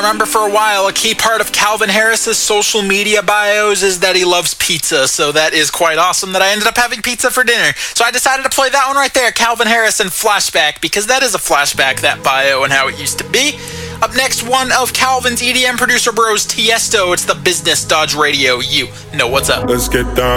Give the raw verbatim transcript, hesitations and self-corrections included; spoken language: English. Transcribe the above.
remember for a while, a key part of Calvin Harris's social media bios is that he loves pizza, so that is quite awesome that I ended up having pizza for dinner. So I decided to play that one right there, Calvin Harris and Flashback, because that is a flashback, that bio and how it used to be. Up next, one of Calvin's E D M producer bros, Tiesto. It's the Business Dodge Radio. You know what's up. Let's get down.